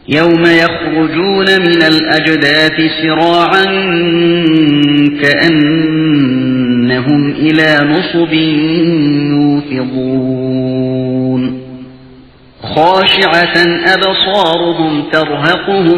يوم يخرجون من الأجداث سراعا كأنهم إلى نصب يوفضون خاشعة أبصارهم ترهقهم